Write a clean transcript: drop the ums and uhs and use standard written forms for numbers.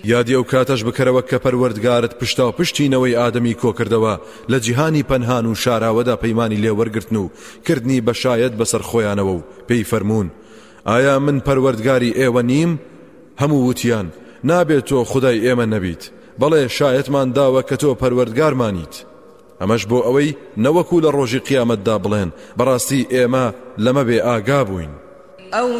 یادی ئەو کاتەش بکەرەوە کە پەروەردگارت پشتا و پشتینەوەی ئادەمی کۆکردەوە لە جیهانی پەنهان و شاراوەدا پەیمانی لێوەرگرتن و کردنی بەشایەت بەسەر خۆیانەوە و پێی فەرموون ئایا من پەروەردگاری ئێوە نیم؟ هەموو وتیان نابێت تۆ خودای ئێمە نەبیت، بەڵێ شایەتمان داوە کە تۆ پەروەردگارمانیت. ئەمەش بۆ ئەوەی نەوەکو لە ڕۆژی قیامەتدا بڵێن بەڕاستی ئێمە لەمە بێ ئاگا بووین.